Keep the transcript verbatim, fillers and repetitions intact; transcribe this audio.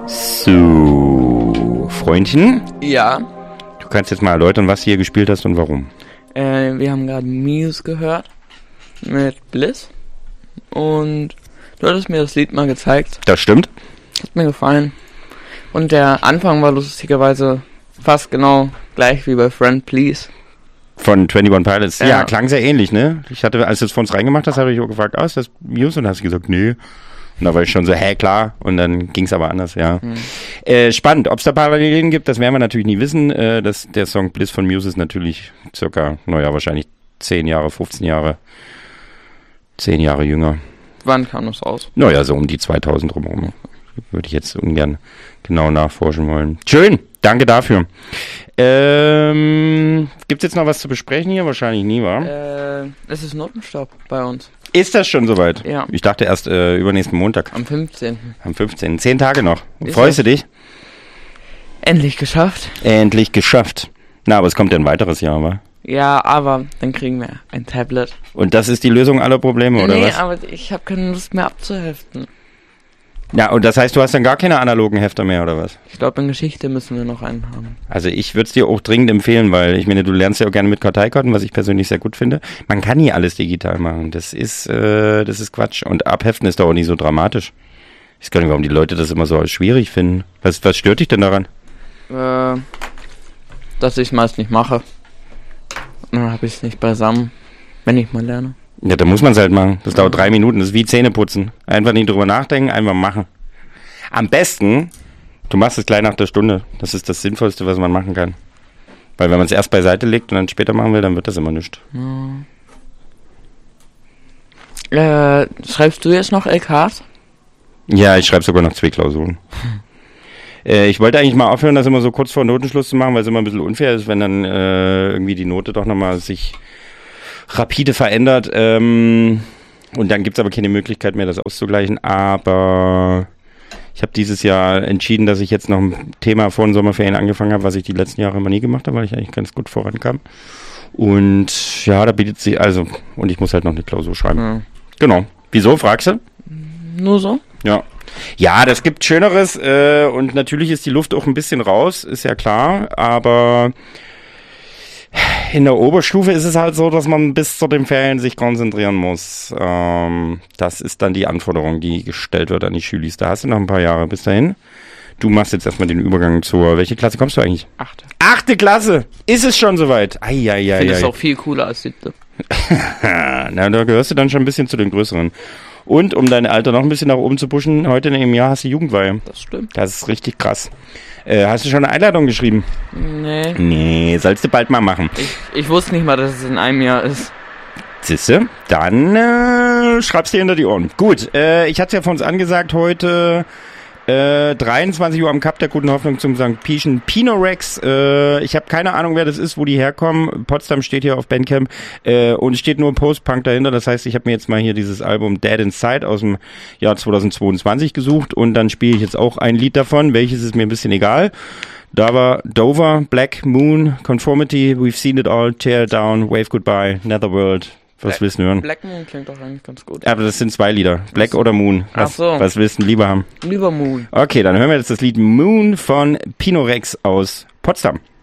So, Freundchen? Ja. Du kannst jetzt mal erläutern, was du hier gespielt hast und warum. Äh, wir haben gerade Muse gehört mit Bliss und du hattest mir das Lied mal gezeigt. Das stimmt. Hat mir gefallen. Und der Anfang war lustigerweise fast genau gleich wie bei Friend Please. Von einundzwanzig Pilots. Ja, Ja, klang sehr ähnlich, ne? Ich hatte, als du es von uns reingemacht hast, habe ich auch gefragt, ah, ist das Muse? Und dann hast du gesagt, nee. Und da war ich schon so, hä, klar. Und dann ging es aber anders, ja. Mhm. Äh, spannend. Ob es da Parallelen gibt, das werden wir natürlich nie wissen. Äh, das, der Song Bliss von Muse ist natürlich circa, naja, wahrscheinlich zehn Jahre, fünfzehn Jahre, zehn Jahre jünger. Wann kam das aus? Naja, so um die zweitausend drumherum. Würde ich jetzt ungern genau nachforschen wollen. Schön, danke dafür. Ähm, gibt's jetzt noch was zu besprechen hier? Wahrscheinlich nie, wa? Äh, es ist Notenstopp bei uns. Ist das schon soweit? Ja. Ich dachte erst äh, übernächsten Montag. Am fünfzehnten Am fünfzehnten Zehn Tage noch. Ist Freust du das? dich? Endlich geschafft. Endlich geschafft. Na, aber es kommt ja ein weiteres Jahr, wa? Ja, aber dann kriegen wir ein Tablet. Und das ist die Lösung aller Probleme, oder nee, was? aber ich habe keine Lust mehr abzuheften. Ja, und das heißt, du hast dann gar keine analogen Hefter mehr, oder was? Ich glaube, in Geschichte müssen wir noch einen haben. Also ich würde es dir auch dringend empfehlen, weil ich meine, du lernst ja auch gerne mit Karteikarten, was ich persönlich sehr gut finde. Man kann nie alles digital machen. Das ist, äh, das ist Quatsch. Und abheften ist doch auch nicht so dramatisch. Ich weiß gar nicht, warum die Leute das immer so als schwierig finden. Was, was stört dich denn daran? Äh, dass ich es meist nicht mache. Und dann habe ich es nicht beisammen, wenn ich mal lerne. Ja, da muss man es halt machen. Das dauert drei Minuten. Das ist wie Zähne putzen. Einfach nicht drüber nachdenken, einfach machen. Am besten, du machst es gleich nach der Stunde. Das ist das Sinnvollste, was man machen kann. Weil wenn man es erst beiseite legt und dann später machen will, dann wird das immer nichts. Ja. Äh, schreibst du jetzt noch L Ks? Ja, ich schreibe sogar noch zwei Klausuren. äh, ich wollte eigentlich mal aufhören, das immer so kurz vor Notenschluss zu machen, weil es immer ein bisschen unfair ist, wenn dann äh, irgendwie die Note doch nochmal sich rapide verändert. Ähm, und dann gibt es aber keine Möglichkeit mehr, das auszugleichen. Aber ich habe dieses Jahr entschieden, dass ich jetzt noch ein Thema vor den Sommerferien angefangen habe, was ich die letzten Jahre immer nie gemacht habe, weil ich eigentlich ganz gut vorankam. Und ja, da bietet sich, also, und ich muss halt noch eine Klausur schreiben. Ja. Genau. Wieso, fragst du? Nur so? Ja. Ja, das gibt Schöneres äh, und natürlich ist die Luft auch ein bisschen raus, ist ja klar, aber in der Oberstufe ist es halt so, dass man bis zu den Ferien sich konzentrieren muss. Ähm, das ist dann die Anforderung, die gestellt wird an die Schülis. Da hast du noch ein paar Jahre bis dahin. Du machst jetzt erstmal den Übergang zur... Welche Klasse kommst du eigentlich? Achte. Achte Klasse! Ist es schon soweit? Eieiei. Ich finde es auch viel cooler als siebte. Na, da gehörst du dann schon ein bisschen zu den Größeren. Und um dein Alter noch ein bisschen nach oben zu pushen, heute in einem Jahr hast du Jugendweihe. Das stimmt. Das ist richtig krass. Äh, hast du schon eine Einladung geschrieben? Nee. Nee, sollst du bald mal machen. Ich, ich wusste nicht mal, dass es in einem Jahr ist. Siehste, dann äh, schreib's dir hinter die Ohren. Gut, äh, ich hatte es ja von uns angesagt, heute äh, dreiundzwanzig Uhr am Cup der Guten Hoffnung zum Sankt Pieschen Pinorex. Äh, ich habe keine Ahnung, wer das ist, wo die herkommen. Potsdam steht hier auf Bandcamp äh, und steht nur Post-Punk dahinter. Das heißt, ich habe mir jetzt mal hier dieses Album Dead Inside aus dem Jahr zweitausendzweiundzwanzig gesucht und dann spiele ich jetzt auch ein Lied davon. Welches ist mir ein bisschen egal. Da war Dover, Black Moon, Conformity, We've Seen It All, Tear Down, Wave Goodbye, Netherworld. Was Black, willst du hören? Black Moon klingt doch eigentlich ganz gut. Aber das sind zwei Lieder. Black oder Moon? Was, Ach so. Was willst du lieber haben? Lieber Moon. Okay, dann hören wir jetzt das Lied Moon von Pinorex aus Potsdam.